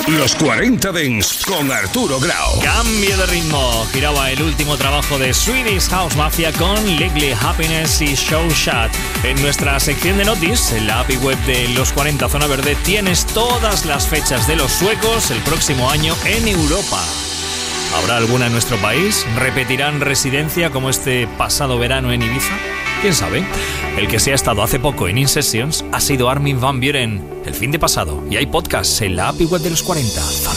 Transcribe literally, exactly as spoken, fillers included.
Los cuarenta Dance con Arturo Grau. Cambio de ritmo. Giraba el último trabajo de Swedish House Mafia con Legally Happiness y Show Shot. En nuestra sección de Notice, en la A P I web de Los cuarenta Zona Verde, tienes todas las fechas de los suecos el próximo año en Europa. ¿Habrá alguna en nuestro país? ¿Repetirán residencia como este pasado verano en Ibiza? ¿Quién sabe? El que se ha estado hace poco en In Sessions ha sido Armin van Buuren el fin de pasado. Y hay podcasts en la A P I web de Los cuarenta.